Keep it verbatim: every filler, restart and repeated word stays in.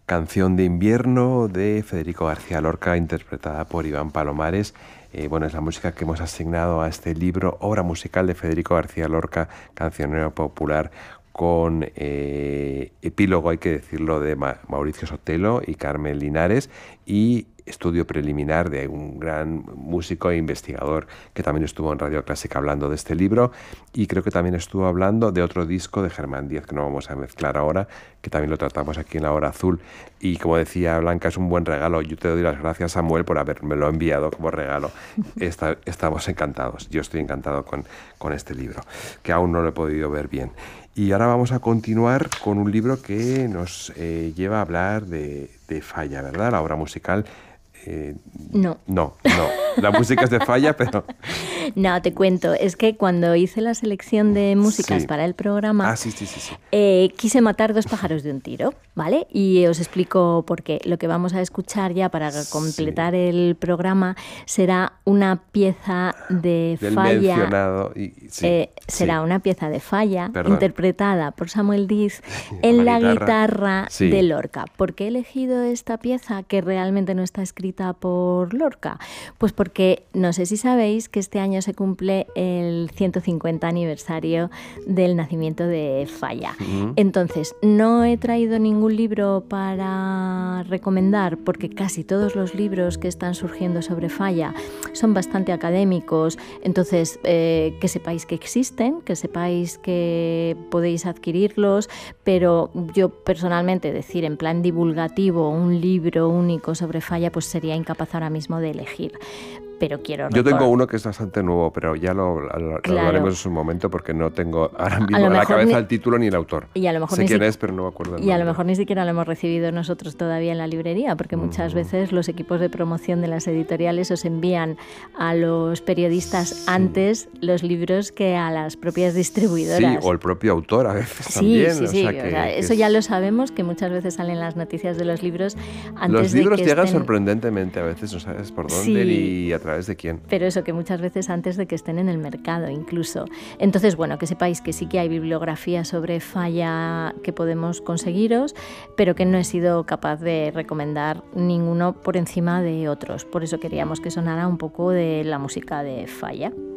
Canción de invierno de Federico García Lorca, interpretada por Iván Palomares. Eh, bueno, es la música que hemos asignado a este libro, obra musical de Federico García Lorca, cancionero popular, con eh, epílogo, hay que decirlo, de Ma- Mauricio Sotelo y Carmen Linares, y estudio preliminar de un gran músico e investigador que también estuvo en Radio Clásica hablando de este libro, y creo que también estuvo hablando de otro disco de Germán Díaz que no vamos a mezclar ahora, que también lo tratamos aquí en La Hora Azul. Y como decía Blanca, es un buen regalo. Yo te doy las gracias, Samuel, por habérmelo enviado como regalo. Está, estamos encantados, yo estoy encantado con, con este libro, que aún no lo he podido ver bien. Y ahora vamos a continuar con un libro que nos eh, lleva a hablar de, de Falla, ¿verdad? La obra musical. Eh, no. No, no. La música es de Falla, pero... No, te cuento. Es que cuando hice la selección de músicas Sí. para el programa, Ah, sí, sí, sí, sí. eh, quise matar dos pájaros de un tiro, ¿vale? Y os explico por qué. Lo que vamos a escuchar ya para completar Sí. el programa será una pieza de Del Falla. mencionado... Y, sí, Eh, será sí. una pieza de Falla, Perdón. interpretada por Samuel Diz en la, La guitarra, guitarra, sí. de Lorca. ¿Por qué he elegido esta pieza que realmente no está escrita por Lorca? Pues porque no sé si sabéis que este año se cumple el ciento cincuenta aniversario del nacimiento de Falla. Ujú. Entonces, no he traído ningún libro para recomendar porque casi todos los libros que están surgiendo sobre Falla son bastante académicos. Entonces, eh, que sepáis que existen, que sepáis que podéis adquirirlos, pero yo personalmente decir en plan divulgativo un libro único sobre Falla pues sería incapaz ahora mismo de elegir. Pero quiero Yo tengo recordar- uno que es bastante nuevo, pero ya lo, lo- lo Claro. hablaremos en su momento porque no tengo ahora mismo lo a la mejor cabeza ni- el título ni el autor. Y a lo mejor sé ni quién si- es, pero no me acuerdo el Y a lo nombre. mejor ni siquiera lo hemos recibido nosotros todavía en la librería, porque muchas Ujú. veces los equipos de promoción de las editoriales os envían a los periodistas Sí. antes los libros que a las propias distribuidoras. Sí, o el propio autor a veces Sí, también. sí, o sí. sea o que- sea, que eso es- ya lo sabemos, que muchas veces salen las noticias de los libros antes Los de libros que llegan estén... sorprendentemente a veces, no sabes por dónde Sí. ni a través de quién. Pero eso, que muchas veces antes de que estén en el mercado incluso. Entonces, bueno, que sepáis que sí que hay bibliografía sobre Falla que podemos conseguiros, pero que no he sido capaz de recomendar ninguno por encima de otros. Por eso queríamos que sonara un poco de la música de Falla.